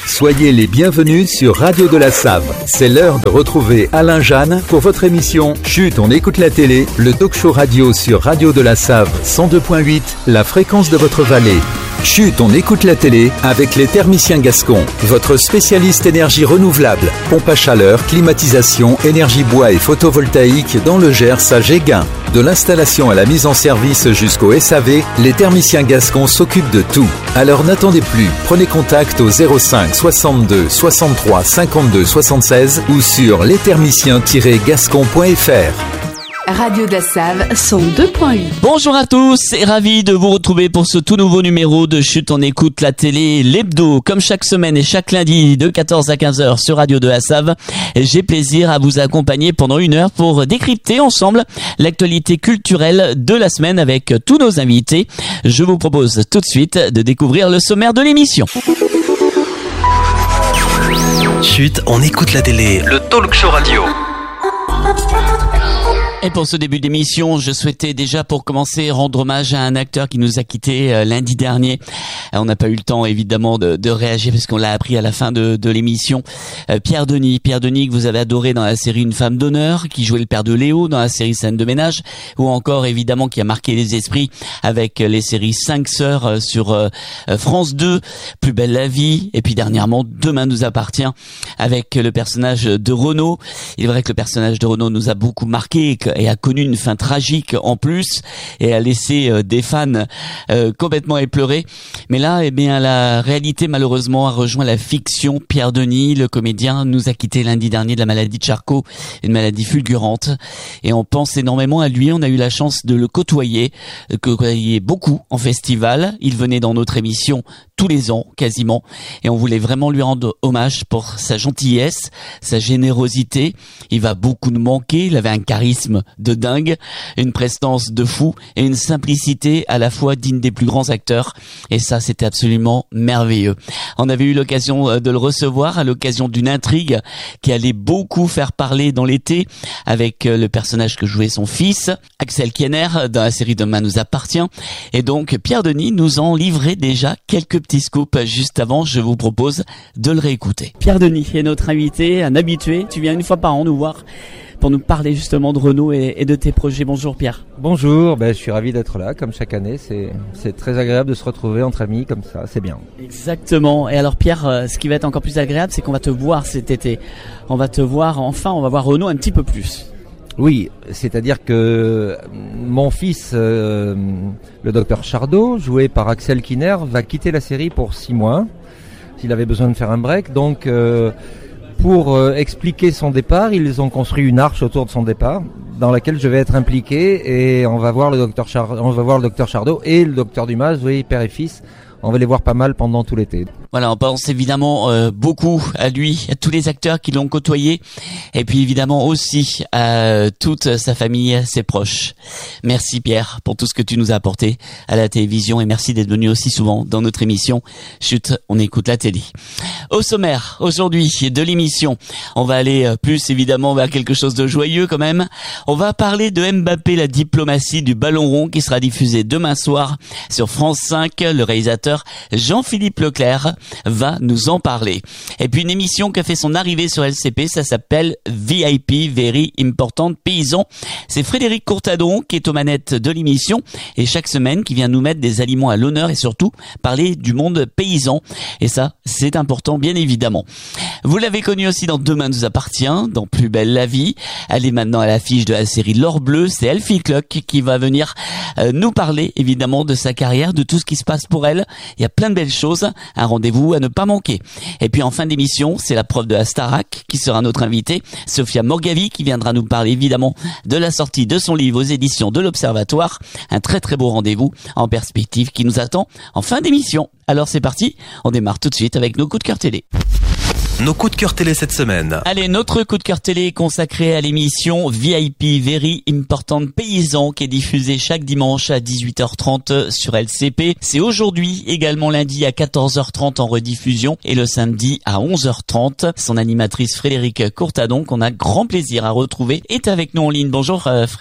Soyez les bienvenus sur Radio de la Save. C'est l'heure de retrouver Alain Jeanne pour votre émission Chut, on écoute la télé, le talk-show radio sur Radio de la Save 102.8, la fréquence de votre vallée. Chut, on écoute la télé avec les thermiciens gascons, votre spécialiste énergie renouvelable, pompe à chaleur, climatisation, énergie bois et photovoltaïque dans le Gers à Géguin. De l'installation à la mise en service jusqu'au SAV, les thermiciens gascons s'occupent de tout. Alors n'attendez plus, prenez contact au 05 62 63 52 76 ou sur lesthermiciens-gascons.fr. Radio de la Save 102.8. Bonjour à tous et ravi de vous retrouver pour ce tout nouveau numéro de Chut, on écoute la télé, l'hebdo, comme chaque semaine et chaque lundi de 14 à 15h sur Radio de la Save. J'ai plaisir à vous accompagner pendant une heure pour décrypter ensemble l'actualité culturelle de la semaine avec tous nos invités. Je vous propose tout de suite de découvrir le sommaire de l'émission. Chut, on écoute la télé, le talk show radio. Et pour ce début d'émission, je souhaitais déjà pour commencer rendre hommage à un acteur qui nous a quittés lundi dernier. On n'a pas eu le temps évidemment de réagir parce qu'on l'a appris à la fin de l'émission. Pierre Denis que vous avez adoré dans la série Une femme d'honneur, qui jouait le père de Léo dans la série Scène de ménage, ou encore évidemment qui a marqué les esprits avec les séries 5 sœurs sur France 2, Plus belle la vie, et puis dernièrement Demain nous appartient avec le personnage de Renaud. Il est vrai que le personnage de Renaud nous a beaucoup marqué et a connu une fin tragique en plus et a laissé des fans complètement éplorés. Mais là, eh bien, la réalité malheureusement a rejoint la fiction. Pierre Denis, le comédien, nous a quitté lundi dernier de la maladie de Charcot, une maladie fulgurante. Et on pense énormément à lui. On a eu la chance de le côtoyer beaucoup en festival. Il venait dans notre émission tous les ans, quasiment. Et on voulait vraiment lui rendre hommage pour sa gentillesse, sa générosité. Il va beaucoup nous manquer. Il avait un charisme de dingue, une prestance de fou et une simplicité à la fois digne des plus grands acteurs. Et ça, c'était absolument merveilleux. On avait eu l'occasion de le recevoir à l'occasion d'une intrigue qui allait beaucoup faire parler dans l'été avec le personnage que jouait son fils, Axel Kiener, dans la série Demain nous appartient. Et donc, Pierre Denis nous en livrait déjà quelques petits scoops juste avant. Je vous propose de le réécouter. Pierre Denis est notre invité, un habitué. Tu viens une fois par an nous voir pour nous parler justement de Renaud et de tes projets. Bonjour Pierre. Bonjour, je suis ravi d'être là, comme chaque année. C'est très agréable de se retrouver entre amis comme ça, c'est bien. Exactement. Et alors Pierre, ce qui va être encore plus agréable, c'est qu'on va te voir cet été. On va voir Renaud un petit peu plus. Oui, c'est-à-dire que mon fils, le docteur Chardot, joué par Axel Kiener, va quitter la série pour 6 mois. Il avait besoin de faire un break, donc... Pour expliquer son départ, ils ont construit une arche autour de son départ, dans laquelle je vais être impliqué, et on va voir le docteur Chardot et le docteur Dumas, oui, père et fils. On va les voir pas mal pendant tout l'été. Voilà, on pense évidemment beaucoup à lui, à tous les acteurs qui l'ont côtoyé, et puis évidemment aussi à toute sa famille, ses proches. Merci Pierre pour tout ce que tu nous as apporté à la télévision, et merci d'être venu aussi souvent dans notre émission Chut, on écoute la télé. Au sommaire aujourd'hui de l'émission, on va aller plus évidemment vers quelque chose de joyeux quand même. On va parler de Mbappé, la diplomatie du ballon rond, qui sera diffusée demain soir sur France 5. Le réalisateur Jean-Philippe Leclerc va nous en parler. Et puis une émission qui a fait son arrivée sur LCP, ça s'appelle VIP, Very Important Paysan. C'est Frédéric Courtadon qui est aux manettes de l'émission et chaque semaine qui vient nous mettre des aliments à l'honneur et surtout parler du monde paysan. Et ça, c'est important bien évidemment. Vous l'avez connu aussi dans Demain nous appartient, dans Plus belle la vie. Elle est maintenant à l'affiche de la série L'Or Bleu. C'est Elfie Cluck qui va venir nous parler évidemment de sa carrière, de tout ce qui se passe pour elle. Il y a plein de belles choses, un rendez-vous à ne pas manquer. Et puis en fin d'émission, c'est la prof de la Starac qui sera notre invitée, Sophia Morgavi, qui viendra nous parler évidemment de la sortie de son livre aux éditions de l'Observatoire. Un très très beau rendez-vous en perspective qui nous attend en fin d'émission. Alors c'est parti, on démarre tout de suite avec nos coups de cœur télé. Nos coups de cœur télé cette semaine. Allez, notre coup de cœur télé est consacré à l'émission VIP, Very Important Paysan, qui est diffusée chaque dimanche à 18h30 sur LCP. C'est aujourd'hui, également lundi à 14h30 en rediffusion et le samedi à 11h30. Son animatrice Frédéric Courtadon, qu'on a grand plaisir à retrouver, est avec nous en ligne. Bonjour Fred.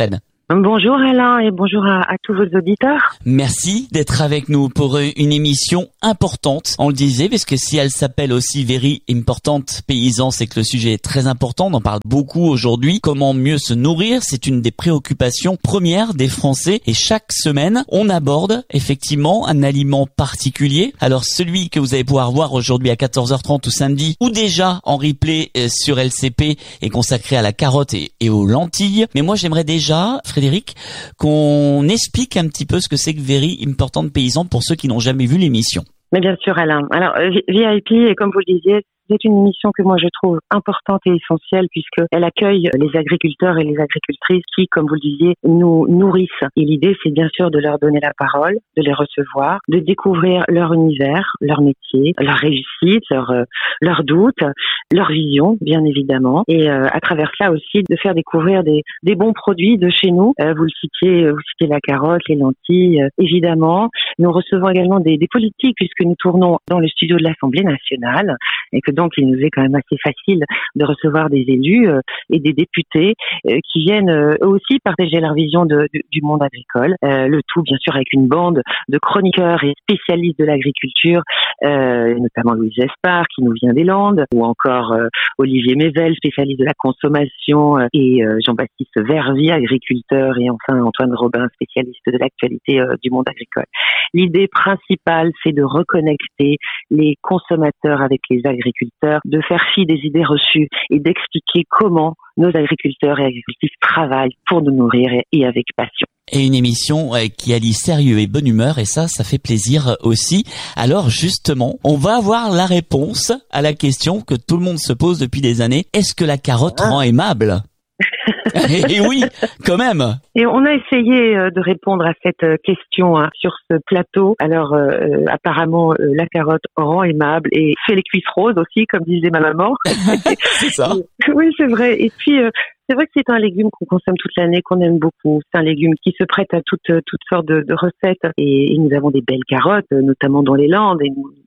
Bonjour Alain et bonjour à tous vos auditeurs. Merci d'être avec nous pour une émission importante, on le disait, parce que si elle s'appelle aussi Very Important Paysan, c'est que le sujet est très important, on en parle beaucoup aujourd'hui. Comment mieux se nourrir, c'est une des préoccupations premières des Français et chaque semaine, on aborde effectivement un aliment particulier. Alors celui que vous allez pouvoir voir aujourd'hui à 14h30 ou samedi, ou déjà en replay sur LCP, est consacré à la carotte et aux lentilles. Mais moi j'aimerais déjà, Frédéric, qu'on explique un petit peu ce que c'est que Very Important Paysan pour ceux qui n'ont jamais vu l'émission. Mais bien sûr Alain. Alors VIP, et comme vous le disiez, c'est une émission que moi je trouve importante et essentielle puisqu'elle accueille les agriculteurs et les agricultrices qui, comme vous le disiez, nous nourrissent. Et l'idée, c'est bien sûr de leur donner la parole, de les recevoir, de découvrir leur univers, leur métier, leur réussite, leurs doutes, leur vision, bien évidemment. Et à travers cela aussi, de faire découvrir des bons produits de chez nous. Vous citez la carotte, les lentilles, évidemment. Nous recevons également des politiques puisque nous tournons dans le studio de l'Assemblée nationale et que donc il nous est quand même assez facile de recevoir des élus et des députés qui viennent eux aussi partager leur vision du monde agricole. Le tout bien sûr avec une bande de chroniqueurs et spécialistes de l'agriculture, notamment Louise Espard qui nous vient des Landes, ou encore Olivier Mével, spécialiste de la consommation, et Jean-Baptiste Vervier, agriculteur, et enfin Antoine Robin, spécialiste de l'actualité du monde agricole. L'idée principale, c'est de reconnecter les consommateurs avec les agriculteurs, de faire fi des idées reçues et d'expliquer comment nos agriculteurs et agricultrices travaillent pour nous nourrir et avec passion. Et une émission qui allie sérieux et bonne humeur, et ça fait plaisir aussi. Alors justement, on va avoir la réponse à la question que tout le monde se pose depuis des années. Est-ce que la carotte rend aimable ? Et oui, quand même. Et on a essayé de répondre à cette question sur ce plateau. Alors apparemment la carotte rend aimable et fait les cuisses roses aussi, comme disait ma maman. C'est ça. Oui, c'est vrai. Et puis c'est vrai que c'est un légume qu'on consomme toute l'année, qu'on aime beaucoup. C'est un légume qui se prête à toutes sortes de recettes. Et nous avons des belles carottes, notamment dans les Landes. Et nous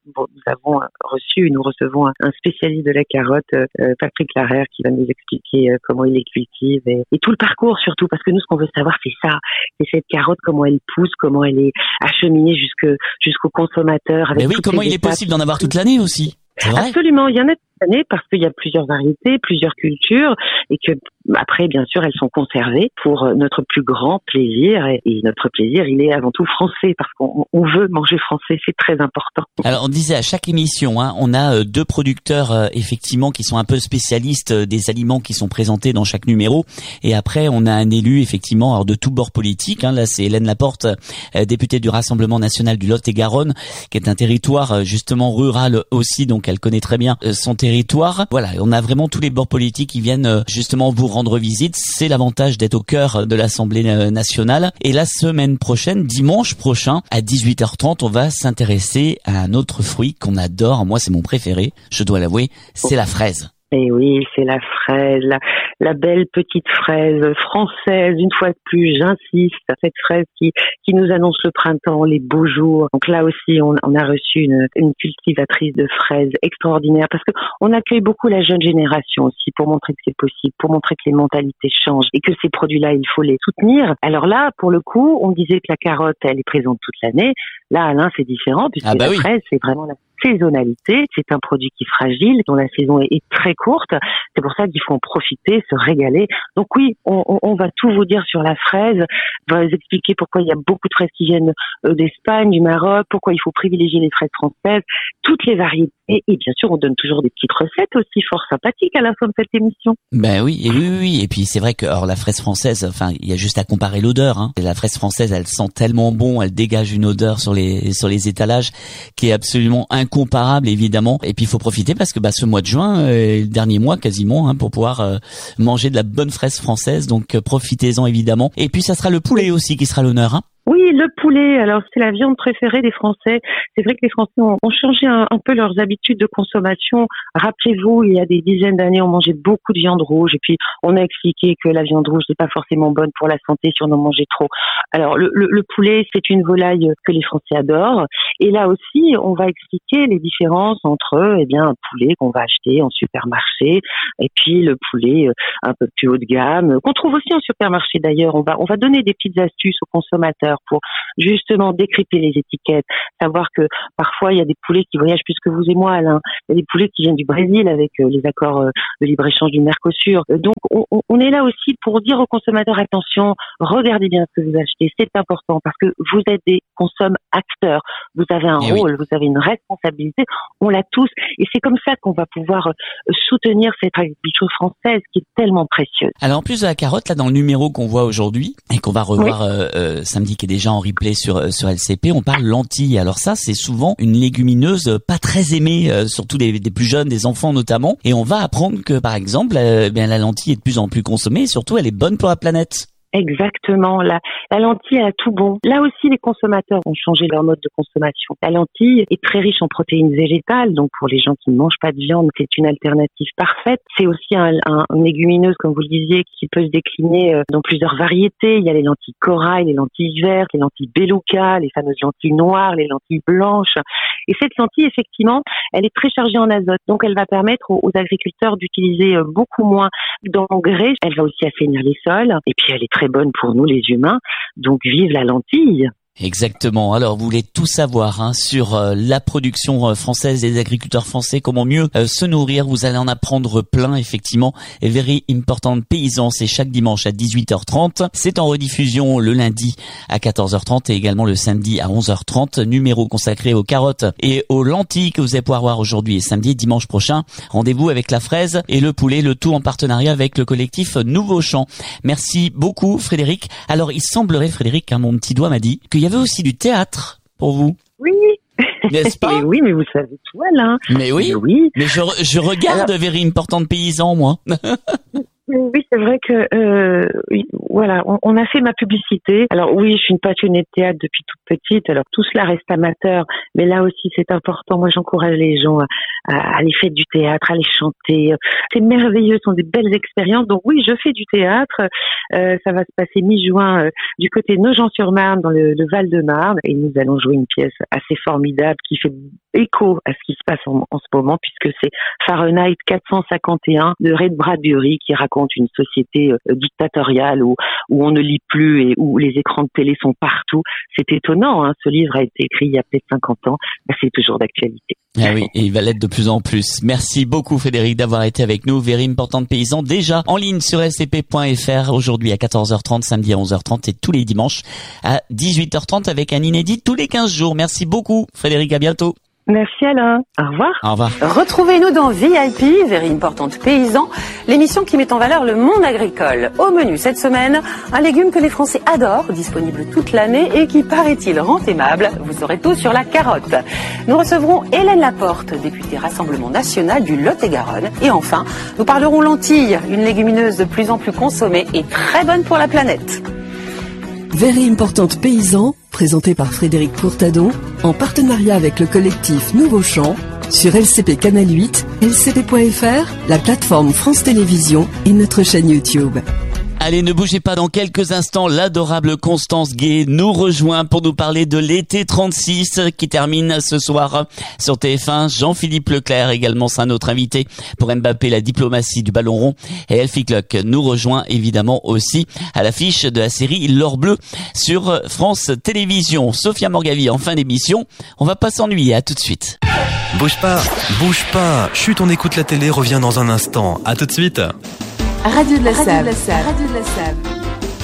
recevons un spécialiste de la carotte, Patrick Larère, qui va nous expliquer comment il les cultive et tout le parcours surtout. Parce que nous, ce qu'on veut savoir, c'est ça. C'est cette carotte, comment elle pousse, comment elle est acheminée jusqu'au consommateur. Mais oui, comment il est possible d'en avoir toute l'année aussi. Absolument, il y en a toute l'année parce qu'il y a plusieurs variétés, plusieurs cultures et que après, bien sûr, elles sont conservées pour notre plus grand plaisir et notre plaisir, il est avant tout français parce qu'on veut manger français, c'est très important. Alors, on disait à chaque émission, on a deux producteurs effectivement qui sont un peu spécialistes des aliments qui sont présentés dans chaque numéro et après, on a un élu effectivement alors de tout bord politique. Là, c'est Hélène Laporte, députée du Rassemblement national du Lot-et-Garonne, qui est un territoire justement rural aussi, donc elle connaît très bien son territoire. Voilà, on a vraiment tous les bords politiques qui viennent justement vous rendre visite. C'est l'avantage d'être au cœur de l'Assemblée nationale. Et la semaine prochaine, dimanche prochain, à 18h30, on va s'intéresser à un autre fruit qu'on adore. Moi, c'est mon préféré, je dois l'avouer, c'est la fraise. Et oui, c'est la fraise, la belle petite fraise française, une fois de plus, j'insiste, cette fraise qui nous annonce le printemps, les beaux jours. Donc là aussi, on a reçu une cultivatrice de fraises extraordinaire parce que on accueille beaucoup la jeune génération aussi pour montrer que c'est possible, pour montrer que les mentalités changent et que ces produits-là, il faut les soutenir. Alors là, pour le coup, on disait que la carotte, elle est présente toute l'année. Là, Alain, c'est différent puisque la fraise, c'est vraiment la saisonnalité. C'est un produit qui est fragile, dont la saison est très courte. C'est pour ça qu'il faut en profiter, se régaler. Donc oui, on va tout vous dire sur la fraise. On va vous expliquer pourquoi il y a beaucoup de fraises qui viennent d'Espagne, du Maroc, pourquoi il faut privilégier les fraises françaises, toutes les variétés. Et bien sûr, on donne toujours des petites recettes aussi fort sympathiques à la fin de cette émission. Ben oui, et puis c'est vrai que alors la fraise française, enfin, il y a juste à comparer l'odeur. La fraise française, elle sent tellement bon, elle dégage une odeur sur les étalages qui est absolument incomparable évidemment. Et puis il faut profiter parce que ce mois de juin, le dernier mois quasiment, pour pouvoir manger de la bonne fraise française. Donc profitez-en évidemment. Et puis ça sera le poulet aussi qui sera à l'honneur. Oui, le poulet. Alors, c'est la viande préférée des Français. C'est vrai que les Français ont changé un peu leurs habitudes de consommation. Rappelez-vous, il y a des dizaines d'années, on mangeait beaucoup de viande rouge. Et puis, on a expliqué que la viande rouge n'est pas forcément bonne pour la santé si on en mangeait trop. Alors, le poulet, c'est une volaille que les Français adorent. Et là aussi, on va expliquer les différences entre, un poulet qu'on va acheter en supermarché et puis le poulet un peu plus haut de gamme, qu'on trouve aussi en supermarché d'ailleurs. On va donner des petites astuces aux consommateurs pour justement décrypter les étiquettes, savoir que parfois il y a des poulets qui voyagent plus que vous et moi, Alain. Il y a des poulets qui viennent du Brésil avec les accords de libre-échange du Mercosur. Donc on est là aussi pour dire aux consommateurs, attention, regardez bien ce que vous achetez, c'est important parce que vous êtes des acteurs, vous avez un rôle, vous avez une responsabilité, on l'a tous et c'est comme ça qu'on va pouvoir soutenir cette agriculture française qui est tellement précieuse. Alors en plus de la carotte, là dans le numéro qu'on voit aujourd'hui et qu'on va revoir samedi, qui est déjà en replay sur LCP, on parle lentilles. Alors ça, c'est souvent une légumineuse pas très aimée, surtout des plus jeunes, des enfants notamment. Et on va apprendre que par exemple, la lentille est de plus en plus consommée et surtout elle est bonne pour la planète. Exactement. La lentille a tout bon. Là aussi, les consommateurs ont changé leur mode de consommation. La lentille est très riche en protéines végétales, donc pour les gens qui ne mangent pas de viande, c'est une alternative parfaite. C'est aussi une légumineuse, comme vous le disiez, qui peut se décliner dans plusieurs variétés. Il y a les lentilles corail, les lentilles vertes, les lentilles beluga, les fameuses lentilles noires, les lentilles blanches. Et cette lentille, effectivement, elle est très chargée en azote, donc elle va permettre aux agriculteurs d'utiliser beaucoup moins d'engrais. Elle va aussi assainir les sols, et puis elle est très bonne pour nous les humains, donc vive la lentille. Exactement. Alors, vous voulez tout savoir sur la production française des agriculteurs français, comment mieux se nourrir. Vous allez en apprendre plein, effectivement. Et Very Important Paysan, c'est chaque dimanche à 18h30. C'est en rediffusion le lundi à 14h30 et également le samedi à 11h30. Numéro consacré aux carottes et aux lentilles que vous allez pouvoir voir aujourd'hui et samedi et dimanche prochain. Rendez-vous avec la fraise et le poulet, le tout en partenariat avec le collectif Nouveau Champ. Merci beaucoup, Frédéric. Alors, il semblerait, Frédéric, mon petit doigt m'a dit qu'il y avait aussi du théâtre pour vous. Oui. N'est-ce pas? Oui, mais vous savez tout, Alain. Mais oui. Mais je regarde Very Important Paysan, moi. Oui, c'est vrai que on a fait ma publicité. Alors oui, je suis une passionnée de théâtre depuis toute petite. Alors tout cela reste amateur, mais là aussi c'est important. Moi, j'encourage les gens à aller faire du théâtre, à aller chanter. C'est merveilleux, ce sont des belles expériences. Donc oui, je fais du théâtre. Ça va se passer mi-juin du côté de Nogent-sur-Marne, dans le Val-de-Marne, et nous allons jouer une pièce assez formidable qui fait écho à ce qui se passe en ce moment, puisque c'est Fahrenheit 451 de Ray Bradbury qui raconte une société dictatoriale où on ne lit plus et où les écrans de télé sont partout. C'est étonnant, ce livre a été écrit il y a peut-être 50 ans, mais c'est toujours d'actualité. Ah oui, et il va l'être de plus en plus. Merci beaucoup Frédéric d'avoir été avec nous. Very Important Paysan, déjà en ligne sur lcp.fr aujourd'hui à 14h30, samedi à 11h30 et tous les dimanches à 18h30 avec un inédit tous les 15 jours. Merci beaucoup Frédéric, à bientôt. Merci Alain. Au revoir. Au revoir. Retrouvez-nous dans VIP, Very Important Paysan, l'émission qui met en valeur le monde agricole. Au menu cette semaine, un légume que les Français adorent, disponible toute l'année et qui, paraît-il, rend aimable. Vous saurez tout sur la carotte. Nous recevrons Hélène Laporte, députée Rassemblement National du Lot-et-Garonne. Et enfin, nous parlerons lentilles, une légumineuse de plus en plus consommée et très bonne pour la planète. Very Important Paysan, présenté par Frédéric Courtadon, en partenariat avec le collectif Nouveau Champ, sur LCP Canal 8, lcp.fr, la plateforme France Télévisions et notre chaîne YouTube. Allez, ne bougez pas, dans quelques instants, l'adorable Constance Gay nous rejoint pour nous parler de l'été 36 qui termine ce soir sur TF1. Jean-Philippe Leclerc également, c'est un autre invité pour Mbappé, la diplomatie du ballon rond. Et Elfie Cluck nous rejoint évidemment aussi à l'affiche de la série L'Or Bleu sur France Télévisions. Sophia Morgavi en fin d'émission. On va pas s'ennuyer, à tout de suite. Bouge pas. Chut, on écoute la télé, revient dans un instant. À tout de suite. Radio de la Save.